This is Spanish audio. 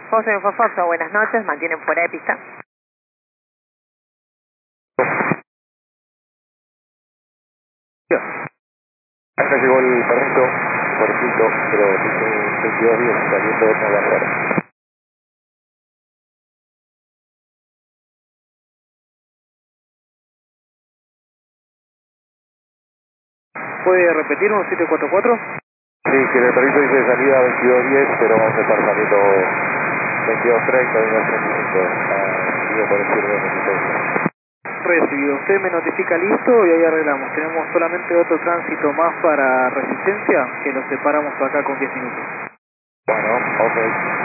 José Fofoxo, buenas noches, mantienen fuera de pista. Acá llegó el permiso por escrito, pero dice 22 días saliendo otra barrera. ¿Puede repetir un 744? Sí, que el permiso dice de salida 22:10, pero vamos a estar saliendo 22:30, 22:35, digo por decir de resistencia. Recibido. Usted me notifica listo y ahí arreglamos. Tenemos solamente otro tránsito más para resistencia que lo separamos acá con 10 minutos. Bueno, ok.